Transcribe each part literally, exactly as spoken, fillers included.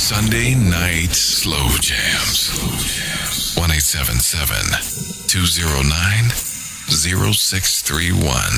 Sunday night slow jams. one eight seven seven, two oh nine, oh six three one.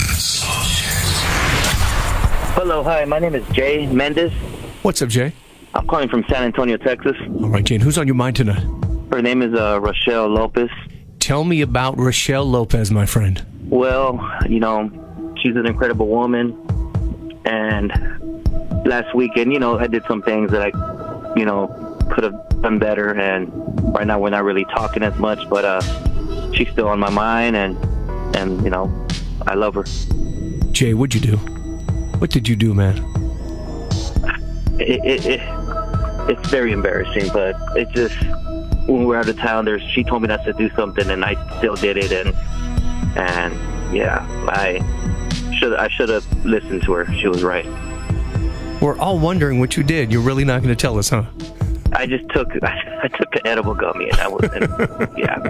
Hello, hi, my name is Jay Mendez. What's up, Jay? I'm calling from San Antonio, Texas. All right, Jane, who's on your mind tonight? Her name is uh, Rochelle Lopez. Tell me about Rochelle Lopez, my friend. Well, you know, she's an incredible woman. And last weekend, you know, I did some things that I, you know, could have done better. And right now we're not really talking as much, but uh, she's still on my mind. And, and, you know, I love her. Jay, what'd you do? What did you do, man? It, it, it, it's very embarrassing, but it's just, when we were out of town, there's, she told me not to do something, and I still did it. And, and yeah, I should I should have listened to her. She was right. We're all wondering what you did. You're really not going to tell us, huh? I just took I took an edible gummy, and I was and, yeah.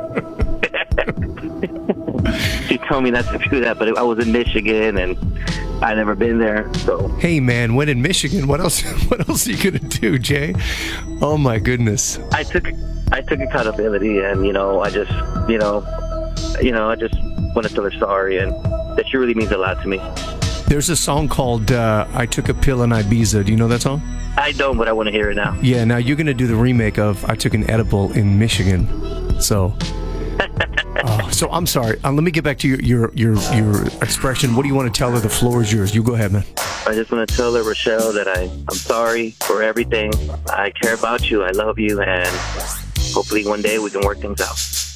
She told me not to do that, but I was in Michigan, and I never been there. So hey, man, when in Michigan, what else? What else are you going to do, Jay? Oh my goodness. I took I took accountability, and you know, I just you know, you know, I just want to tell her sorry, and that she really means a lot to me. There's a song called uh, I Took a Pill in Ibiza. Do you know that song? I don't, but I want to hear it now. Yeah, now you're going to do the remake of I Took an Edible in Michigan. So, uh, so I'm sorry. Uh, let me get back to your, your, your, your expression. What do you want to tell her? The floor is yours. You go ahead, man. I just want to tell her, Rochelle, that I, I'm sorry for everything. I care about you. I love you. And hopefully one day we can work things out.